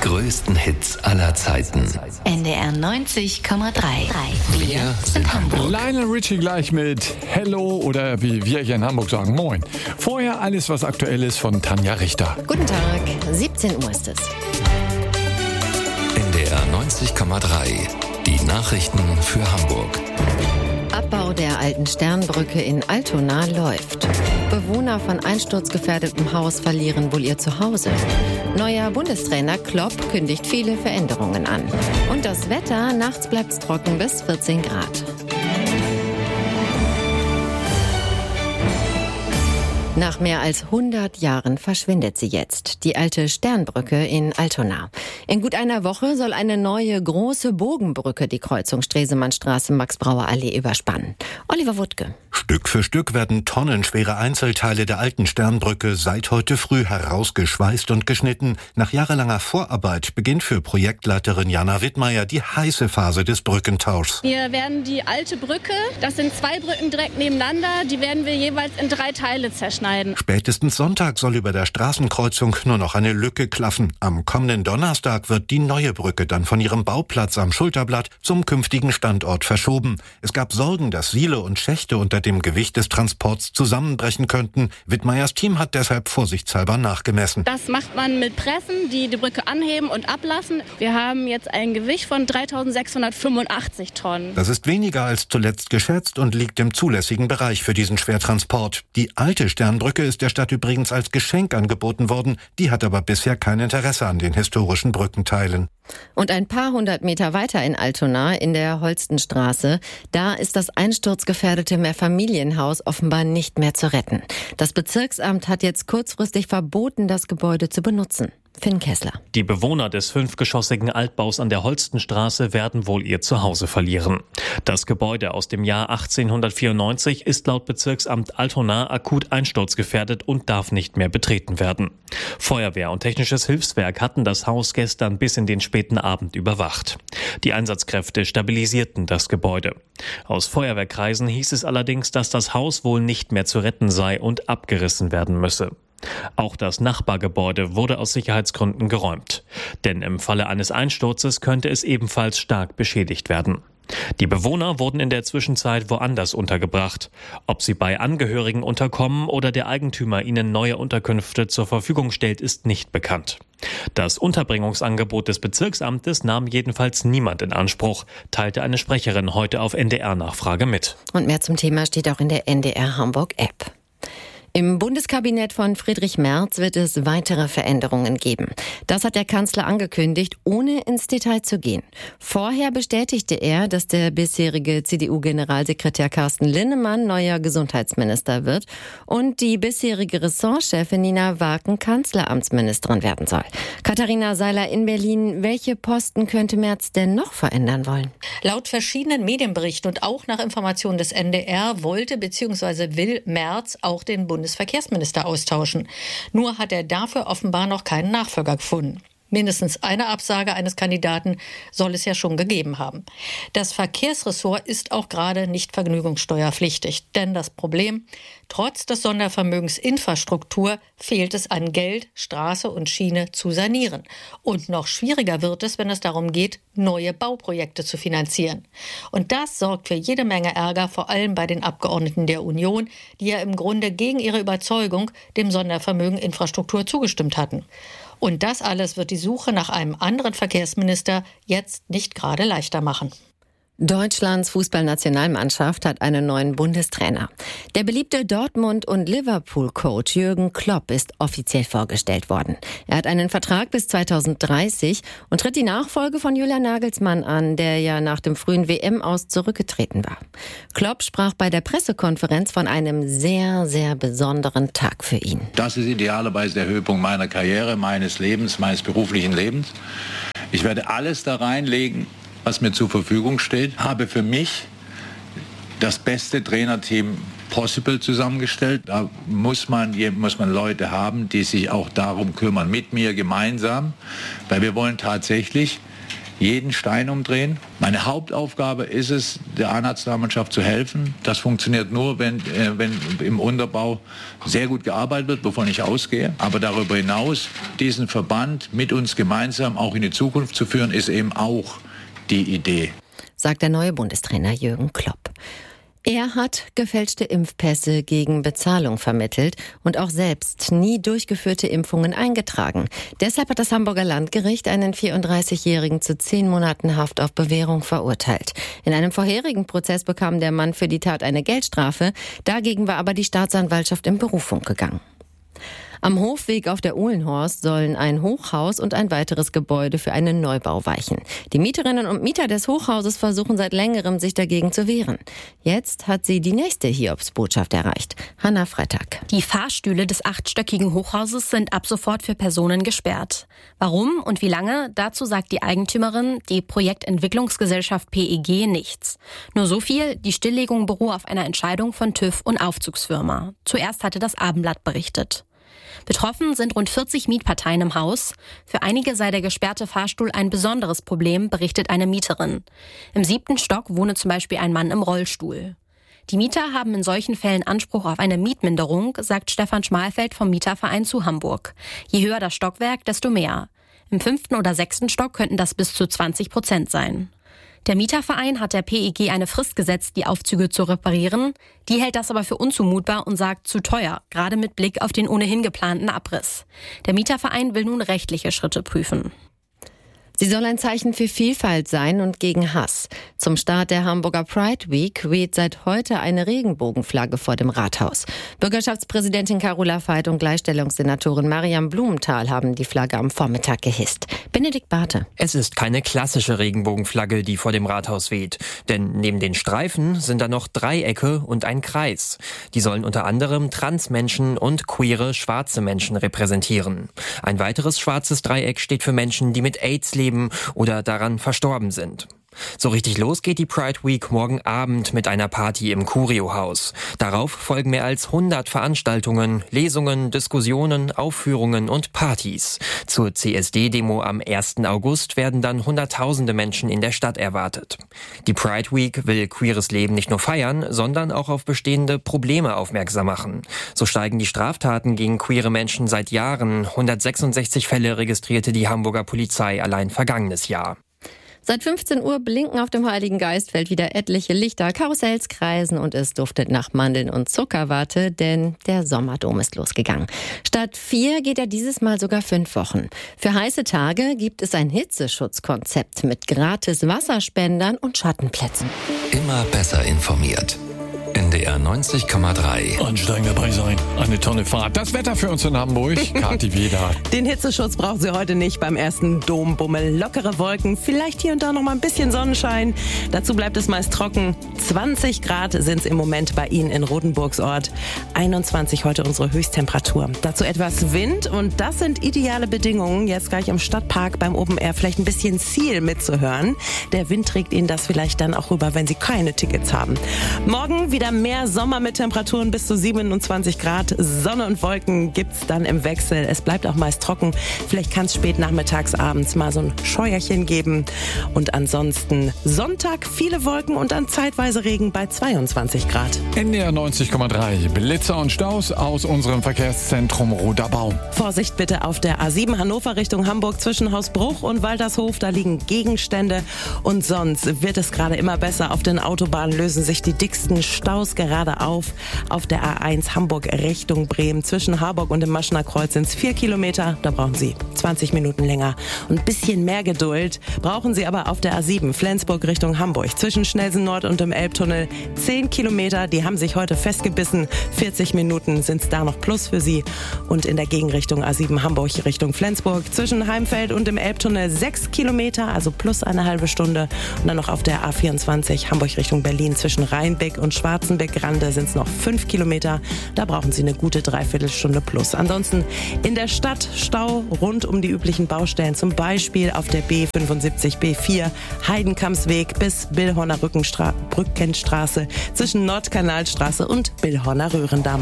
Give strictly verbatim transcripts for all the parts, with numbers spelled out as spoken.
größten Hits aller Zeiten. N D R neunzig Komma drei. Wir sind Hamburg. Lionel Richie gleich mit Hello oder wie wir hier in Hamburg sagen, Moin. Vorher alles, was aktuell ist von Tanja Richter. Guten Tag, siebzehn Uhr ist es. N D R neunzig Komma drei. Die Nachrichten für Hamburg. Abbau der alten Sternbrücke in Altona läuft. Bewohner von einsturzgefährdetem Haus verlieren wohl ihr Zuhause. Neuer Bundestrainer Klopp kündigt viele Veränderungen an. Und das Wetter, nachts bleibt's trocken bis vierzehn Grad. Nach mehr als hundert Jahren verschwindet sie jetzt, die alte Sternbrücke in Altona. In gut einer Woche soll eine neue große Bogenbrücke die Kreuzung Stresemannstraße-Max-Brauer-Allee überspannen. Oliver Wuttke. Stück für Stück werden tonnenschwere Einzelteile der alten Sternbrücke seit heute früh herausgeschweißt und geschnitten. Nach jahrelanger Vorarbeit beginnt für Projektleiterin Jana Wittmeier die heiße Phase des Brückentauschs. Wir werden die alte Brücke, das sind zwei Brücken direkt nebeneinander, die werden wir jeweils in drei Teile zerschneiden. Spätestens Sonntag soll über der Straßenkreuzung nur noch eine Lücke klaffen. Am kommenden Donnerstag wird die neue Brücke dann von ihrem Bauplatz am Schulterblatt zum künftigen Standort verschoben. Es gab Sorgen, dass Siele und Schächte unter dem Gewicht des Transports zusammenbrechen könnten. Wittmeiers Team hat deshalb vorsichtshalber nachgemessen. Das macht man mit Pressen, die die Brücke anheben und ablassen. Wir haben jetzt ein Gewicht von dreitausendsechshundertfünfundachtzig Tonnen. Das ist weniger als zuletzt geschätzt und liegt im zulässigen Bereich für diesen Schwertransport. Die alte Sternbrücke ist der Stadt übrigens als Geschenk angeboten worden. Die hat aber bisher kein Interesse an den historischen Brückenteilen. Und ein paar hundert Meter weiter in Altona, in der Holstenstraße, da ist das einsturzgefährdete Mehrfamilienhaus offenbar nicht mehr zu retten. Das Bezirksamt hat jetzt kurzfristig verboten, das Gebäude zu benutzen. Finn Kessler. Die Bewohner des fünfgeschossigen Altbaus an der Holstenstraße werden wohl ihr Zuhause verlieren. Das Gebäude aus dem Jahr achtzehnhundertvierundneunzig ist laut Bezirksamt Altona akut einsturzgefährdet und darf nicht mehr betreten werden. Feuerwehr und technisches Hilfswerk hatten das Haus gestern bis in den späten Abend überwacht. Die Einsatzkräfte stabilisierten das Gebäude. Aus Feuerwehrkreisen hieß es allerdings, dass das Haus wohl nicht mehr zu retten sei und abgerissen werden müsse. Auch das Nachbargebäude wurde aus Sicherheitsgründen geräumt. Denn im Falle eines Einsturzes könnte es ebenfalls stark beschädigt werden. Die Bewohner wurden in der Zwischenzeit woanders untergebracht. Ob sie bei Angehörigen unterkommen oder der Eigentümer ihnen neue Unterkünfte zur Verfügung stellt, ist nicht bekannt. Das Unterbringungsangebot des Bezirksamtes nahm jedenfalls niemand in Anspruch, teilte eine Sprecherin heute auf N D R-Nachfrage mit. Und mehr zum Thema steht auch in der N D R Hamburg-App. Im Bundeskabinett von Friedrich Merz wird es weitere Veränderungen geben. Das hat der Kanzler angekündigt, ohne ins Detail zu gehen. Vorher bestätigte er, dass der bisherige C D U-Generalsekretär Carsten Linnemann neuer Gesundheitsminister wird und die bisherige Ressortchefin Nina Waken Kanzleramtsministerin werden soll. Katharina Seiler in Berlin, welche Posten könnte Merz denn noch verändern wollen? Laut verschiedenen Medienberichten und auch nach Informationen des N D R wollte bzw. will Merz auch den Bundesverkehrsminister austauschen. Nur hat er dafür offenbar noch keinen Nachfolger gefunden. Mindestens eine Absage eines Kandidaten soll es ja schon gegeben haben. Das Verkehrsressort ist auch gerade nicht vergnügungssteuerpflichtig. Denn das Problem, trotz des Sondervermögens Infrastruktur fehlt es an Geld, Straße und Schiene zu sanieren. Und noch schwieriger wird es, wenn es darum geht, neue Bauprojekte zu finanzieren. Und das sorgt für jede Menge Ärger, vor allem bei den Abgeordneten der Union, die ja im Grunde gegen ihre Überzeugung dem Sondervermögen Infrastruktur zugestimmt hatten. Und das alles wird die Suche nach einem anderen Verkehrsminister jetzt nicht gerade leichter machen. Deutschlands Fußballnationalmannschaft hat einen neuen Bundestrainer. Der beliebte Dortmund- und Liverpool-Coach Jürgen Klopp ist offiziell vorgestellt worden. Er hat einen Vertrag bis zweitausenddreißig und tritt die Nachfolge von Julian Nagelsmann an, der ja nach dem frühen W M-Aus zurückgetreten war. Klopp sprach bei der Pressekonferenz von einem sehr, sehr besonderen Tag für ihn. Das ist idealerweise der Höhepunkt meiner Karriere, meines Lebens, meines beruflichen Lebens. Ich werde alles da reinlegen, was mir zur Verfügung steht, habe für mich das beste Trainerteam possible zusammengestellt. Da muss man, muss man Leute haben, die sich auch darum kümmern, mit mir gemeinsam, weil wir wollen tatsächlich jeden Stein umdrehen. Meine Hauptaufgabe ist es, der A-Nationalmannschaft zu helfen. Das funktioniert nur, wenn, äh, wenn im Unterbau sehr gut gearbeitet wird, wovon ich ausgehe. Aber darüber hinaus, diesen Verband mit uns gemeinsam auch in die Zukunft zu führen, ist eben auch die Idee. Sagt der neue Bundestrainer Jürgen Klopp. Er hat gefälschte Impfpässe gegen Bezahlung vermittelt und auch selbst nie durchgeführte Impfungen eingetragen. Deshalb hat das Hamburger Landgericht einen vierunddreißigjährigen zu zehn Monaten Haft auf Bewährung verurteilt. In einem vorherigen Prozess bekam der Mann für die Tat eine Geldstrafe. Dagegen war aber die Staatsanwaltschaft in Berufung gegangen. Am Hofweg auf der Uhlenhorst sollen ein Hochhaus und ein weiteres Gebäude für einen Neubau weichen. Die Mieterinnen und Mieter des Hochhauses versuchen seit längerem, sich dagegen zu wehren. Jetzt hat sie die nächste Hiobsbotschaft erreicht. Hanna Freitag. Die Fahrstühle des achtstöckigen Hochhauses sind ab sofort für Personen gesperrt. Warum und wie lange? Dazu sagt die Eigentümerin, die Projektentwicklungsgesellschaft P E G, nichts. Nur so viel, die Stilllegung beruhe auf einer Entscheidung von TÜV und Aufzugsfirma. Zuerst hatte das Abendblatt berichtet. Betroffen sind rund vierzig Mietparteien im Haus. Für einige sei der gesperrte Fahrstuhl ein besonderes Problem, berichtet eine Mieterin. Im siebten Stock wohne zum Beispiel ein Mann im Rollstuhl. Die Mieter haben in solchen Fällen Anspruch auf eine Mietminderung, sagt Stefan Schmalfeld vom Mieterverein zu Hamburg. Je höher das Stockwerk, desto mehr. Im fünften oder sechsten Stock könnten das bis zu zwanzig Prozent sein. Der Mieterverein hat der P E G eine Frist gesetzt, die Aufzüge zu reparieren. Die hält das aber für unzumutbar und sagt zu teuer, gerade mit Blick auf den ohnehin geplanten Abriss. Der Mieterverein will nun rechtliche Schritte prüfen. Sie soll ein Zeichen für Vielfalt sein und gegen Hass. Zum Start der Hamburger Pride Week weht seit heute eine Regenbogenflagge vor dem Rathaus. Bürgerschaftspräsidentin Carola Veit und Gleichstellungssenatorin Mariam Blumenthal haben die Flagge am Vormittag gehisst. Benedikt Barthe. Es ist keine klassische Regenbogenflagge, die vor dem Rathaus weht. Denn neben den Streifen sind da noch Dreiecke und ein Kreis. Die sollen unter anderem Transmenschen und queere schwarze Menschen repräsentieren. Ein weiteres schwarzes Dreieck steht für Menschen, die mit AIDS leben oder daran verstorben sind. So richtig los geht die Pride Week morgen Abend mit einer Party im Curio-Haus. Darauf folgen mehr als hundert Veranstaltungen, Lesungen, Diskussionen, Aufführungen und Partys. Zur C S D-Demo am ersten August werden dann hunderttausende Menschen in der Stadt erwartet. Die Pride Week will queeres Leben nicht nur feiern, sondern auch auf bestehende Probleme aufmerksam machen. So steigen die Straftaten gegen queere Menschen seit Jahren. hundertsechsundsechzig Fälle registrierte die Hamburger Polizei allein vergangenes Jahr. Seit fünfzehn Uhr blinken auf dem Heiligen Geistfeld wieder etliche Lichter, Karussells kreisen und es duftet nach Mandeln und Zuckerwatte, denn der Sommerdom ist losgegangen. Statt vier geht er dieses Mal sogar fünf Wochen. Für heiße Tage gibt es ein Hitzeschutzkonzept mit gratis Wasserspendern und Schattenplätzen. Immer besser informiert. N D R neunzig Komma drei. Ansteigen dabei sein. Eine tolle Fahrt. Das Wetter für uns in Hamburg. Kathi Weder. Den Hitzeschutz braucht sie heute nicht beim ersten Dombummel. Lockere Wolken, vielleicht hier und da noch mal ein bisschen Sonnenschein. Dazu bleibt es meist trocken. zwanzig Grad sind es im Moment bei Ihnen in Rodenburgsort. einundzwanzig heute unsere Höchsttemperatur. Dazu etwas Wind und das sind ideale Bedingungen, jetzt gleich im Stadtpark beim Open Air vielleicht ein bisschen Ziel mitzuhören. Der Wind trägt Ihnen das vielleicht dann auch rüber, wenn Sie keine Tickets haben. Morgen wieder mehr Sommer mit Temperaturen bis zu siebenundzwanzig Grad. Sonne und Wolken gibt's dann im Wechsel. Es bleibt auch meist trocken. Vielleicht kann es spät nachmittags, abends mal so ein Scheuerchen geben. Und ansonsten Sonntag viele Wolken und dann zeitweise Regen bei zweiundzwanzig Grad. N D R neunzig Komma drei. Blitzer und Staus aus unserem Verkehrszentrum Roter Baum. Vorsicht bitte auf der A sieben Hannover Richtung Hamburg zwischen Hausbruch und Waltershof. Da liegen Gegenstände. Und sonst wird es gerade immer besser. Auf den Autobahnen lösen sich die dicksten Staus gerade auf. Auf der A eins Hamburg Richtung Bremen zwischen Harburg und dem Maschner Kreuz sind es vier Kilometer. Da brauchen Sie zwanzig Minuten länger. Und ein bisschen mehr Geduld brauchen Sie aber auf der A sieben Flensburg Richtung Hamburg zwischen Schnelsen Nord und dem Elbtunnel. zehn Kilometer, die haben sich heute festgebissen. vierzig Minuten sind es da noch plus für Sie. Und in der Gegenrichtung A sieben Hamburg Richtung Flensburg zwischen Heimfeld und dem Elbtunnel sechs Kilometer, also plus eine halbe Stunde. Und dann noch auf der A vierundzwanzig Hamburg Richtung Berlin zwischen Rheinbeck und Schwarzenberg Grande sind es noch fünf Kilometer. Da brauchen Sie eine gute Dreiviertelstunde plus. Ansonsten in der Stadt Stau rund um die üblichen Baustellen. Zum Beispiel auf der B fünfundsiebzig B vier Heidenkampsweg bis Billhorner Rückenstra- Brückenstraße zwischen Nordkanalstraße und Billhorner Röhrendamm.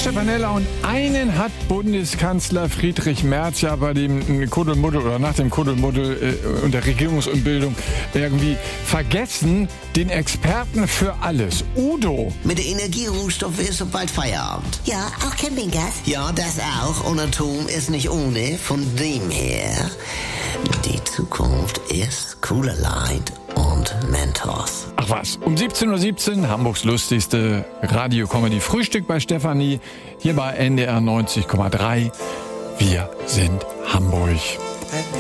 Stefanella, und einen hat Bundeskanzler Friedrich Merz ja bei dem Kuddelmuddel oder nach dem Kuddelmuddel äh, und der Regierungsumbildung irgendwie vergessen, den Experten für alles, Udo. Mit der Energierohstoffe ist so bald Feierabend. Ja, auch Campinggas? Ja, das auch. Und Atom ist nicht ohne. Von dem her, die Zukunft ist Cooler Light und Mentos. Ach was, um siebzehn Uhr siebzehn, Hamburgs lustigste Radio-Comedy-Frühstück bei Stefanie, hier bei N D R neunzig Komma drei. Wir sind Hamburg.